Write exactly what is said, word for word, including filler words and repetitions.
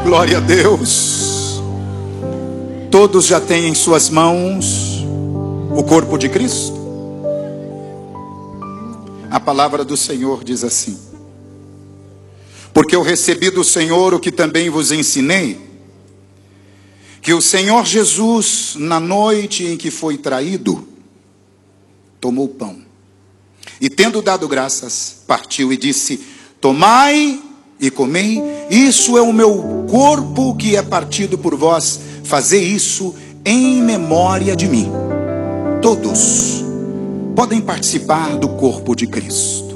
glória a Deus. Todos já têm em suas mãos o corpo de Cristo? A palavra do Senhor diz assim: porque eu recebi do Senhor o que também vos ensinei, que o Senhor Jesus, na noite em que foi traído, tomou o pão, e tendo dado graças, partiu e disse: tomai e comei, isso é o meu corpo que é partido por vós, fazei isso em memória de mim. Todos podem participar do corpo de Cristo.